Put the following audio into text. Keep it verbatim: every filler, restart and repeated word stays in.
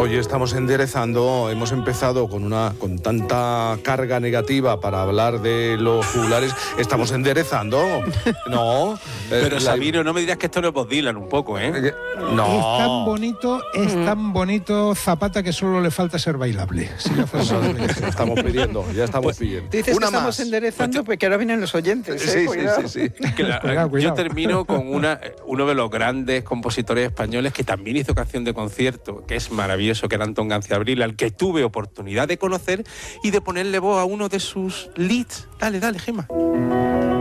Hoy estamos enderezando, hemos empezado con una con tanta carga negativa para hablar de los juglares, estamos enderezando, ¿no? Pero eh, Sabino, la... no me dirás que esto no es Bob Dylan un poco, ¿eh? No. Es tan bonito, es mm. tan bonito Zapata que solo le falta ser bailable. Si no fuese ya estamos pidiendo, ya estamos pues, pidiendo. Dices una que estamos más. enderezando, pues, porque ahora vienen los oyentes. Sí, ¿eh? sí, sí, sí. Que la, cuidado, cuidado. Yo termino con una, uno de los grandes compositores españoles que también hizo canción de concierto, que es maravilloso, que era Antón Ganciabril, al que tuve oportunidad de conocer y de ponerle voz a uno de sus leads. Dale, dale, Gemma.